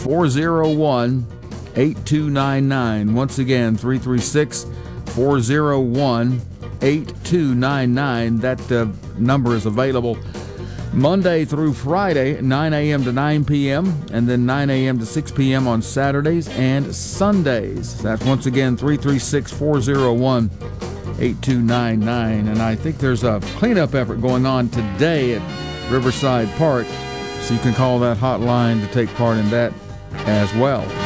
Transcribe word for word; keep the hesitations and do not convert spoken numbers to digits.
four oh one, eight two nine nine. Once again, three three six, four oh one, eight two nine nine. That uh, number is available Monday through Friday, nine a.m. to nine p.m., and then nine a.m. to six p.m. on Saturdays and Sundays. That's once again three three six, four oh one, eight two nine nine. And I think there's a cleanup effort going on today at Riverside Park, so you can call that hotline to take part in that as well.